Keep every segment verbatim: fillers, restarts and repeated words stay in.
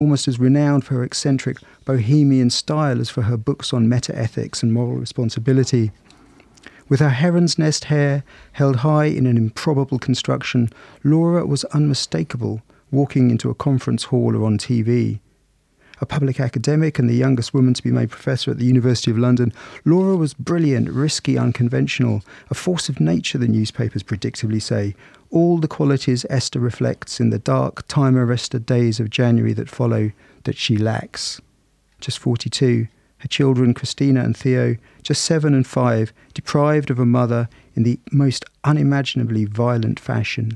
almost as renowned for her eccentric bohemian style as for her books on meta-ethics and moral responsibility. With her heron's nest hair held high in an improbable construction, Laura was unmistakable, walking into a conference hall or on T V. A public academic and the youngest woman to be made professor at the University of London, Laura was brilliant, risky, unconventional, a force of nature, the newspapers predictably say, all the qualities Esther reflects in the dark, time-arrested days of January that follow that she lacks. Just forty-two, her children, Christina and Theo, just seven and five, deprived of a mother in the most unimaginably violent fashion.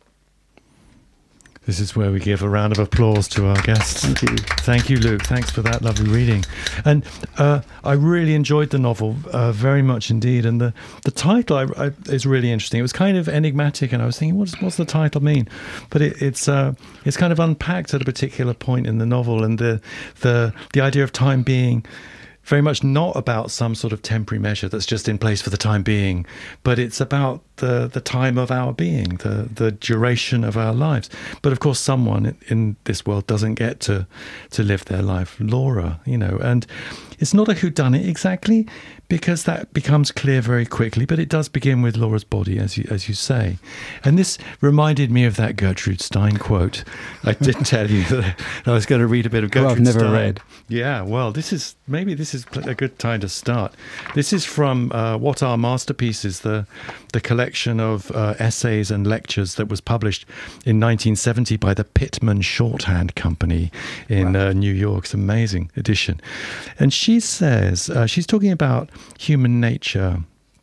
This is where we give a round of applause to our guests. Thank you. Thank you, Luke. Thanks for that lovely reading. And uh, I really enjoyed the novel uh, very much indeed. And the, the title I, I, is really interesting. It was kind of enigmatic, and I was thinking, what's, what's the title mean? But it, it's uh, it's kind of unpacked at a particular point in the novel, and the the the idea of time being very much not about some sort of temporary measure that's just in place for the time being, but it's about the the time of our being, the the duration of our lives. But of course, someone in this world doesn't get to to live their life, Laura, you know, and it's not a whodunit exactly, because that becomes clear very quickly, but it does begin with Laura's body, as you as you say. And this reminded me of that Gertrude Stein quote. I did tell you that I was going to read a bit of Gertrude well, I've never Stein. read. Yeah, well, this is maybe this is a good time to start. This is from uh, What Are Masterpieces, the the collection of uh, essays and lectures that was published in nineteen seventy by the Pittman Shorthand Company in wow. uh, New York. It's an amazing edition. And she says, uh, she's talking about human nature,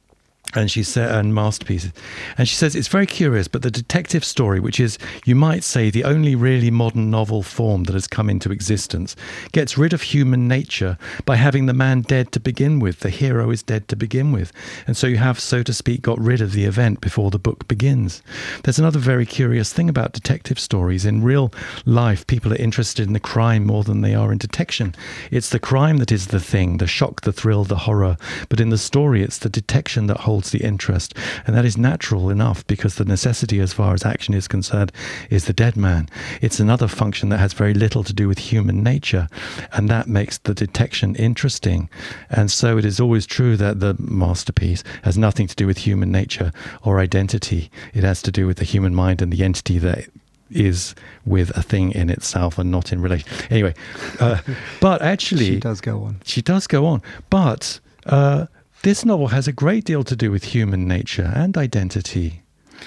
and she said, and masterpieces, and she says it's very curious, but the detective story, which is, you might say, the only really modern novel form that has come into existence, gets rid of human nature by having the man dead to begin with. The hero is dead to begin with, and so you have, so to speak, got rid of the event before the book begins. There's another very curious thing about detective stories. In real life, people are interested in the crime more than they are in detection. It's the crime that is the thing, the shock, the thrill, the horror, but in the story it's the detection that holds the interest, and that is natural enough, because the necessity as far as action is concerned is the dead man. It's another function that has very little to do with human nature, and that makes the detection interesting. And so it is always true that the masterpiece has nothing to do with human nature or identity. It has to do with the human mind and the entity that is with a thing in itself and not in relation. Anyway, uh, but actually she does go on. She does go on, but uh, this novel has a great deal to do with human nature and identity.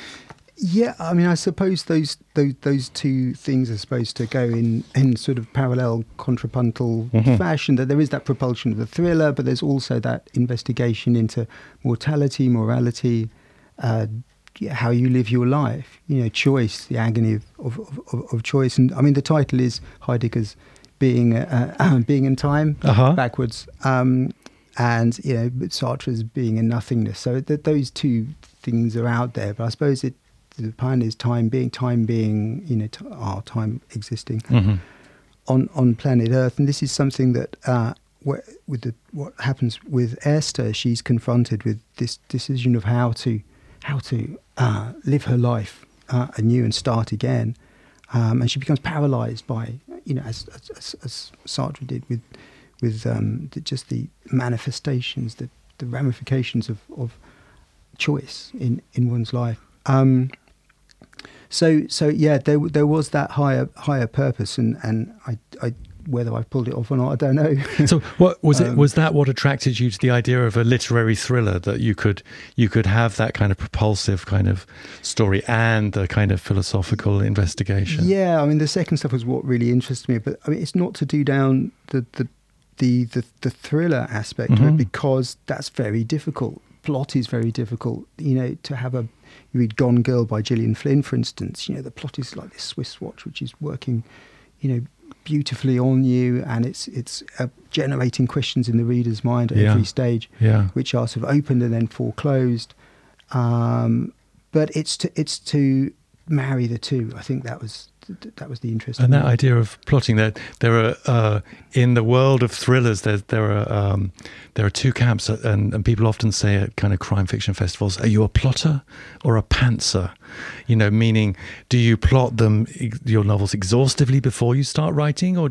Yeah, I mean, I suppose those those, those two things are supposed to go in, in sort of parallel, contrapuntal mm-hmm. fashion, that there is that propulsion of the thriller, but there's also that investigation into mortality, morality, uh, how you live your life, you know, choice, the agony of, of, of, of choice. And I mean, the title is Heidegger's Being, uh, uh, Being in Time, uh-huh. backwards. Um, and, you know, Sartre's Being in Nothingness. So th- those two things are out there. But I suppose it, the point is time being, time being, you know, t- our time existing mm-hmm. on, on planet Earth. And this is something that, uh, wh- with the, what happens with Esther, she's confronted with this decision of how to, how to uh, live her life uh, anew and start again. Um, and she becomes paralyzed by, you know, as, as, as Sartre did with, with um, the, just the manifestations, the, the ramifications of, of choice in, in one's life. Um, so so yeah, there there was that higher higher purpose, and and I, I whether I pulled it off or not, I don't know. So what was um, it? Was that what attracted you to the idea of a literary thriller, that you could you could have that kind of propulsive kind of story and the kind of philosophical investigation? Yeah, I mean, the second stuff was what really interested me, but I mean, it's not to do down the the the the, the thriller aspect mm-hmm. of it, because that's very difficult. Plot is very difficult. You know, to have a you read Gone Girl by Gillian Flynn, for instance. You know, the plot is like this Swiss watch, which is working, you know, beautifully on you, and it's it's uh, generating questions in the reader's mind at yeah. every stage, yeah. which are sort of opened and then foreclosed. Um, but it's to it's to marry the two. I think that was that was the interesting. And that idea of plotting, that there are uh, in the world of thrillers, there there are um, there are two camps, and, and people often say at kind of crime fiction festivals, "Are you a plotter or a pantser?" You know, meaning, do you plot them your novels exhaustively before you start writing, or